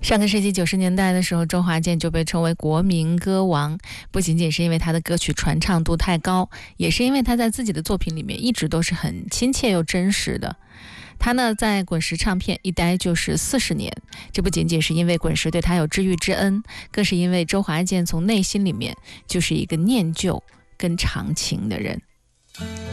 上个世纪90年代的时候，周华健就被称为国民歌王，不仅仅是因为他的歌曲传唱度太高，也是因为他在自己的作品里面一直都是很亲切又真实的。他呢，在滚石唱片一待就是40年，这不仅仅是因为滚石对他有知遇之恩，更是因为周华健从内心里面就是一个念旧跟长情的人。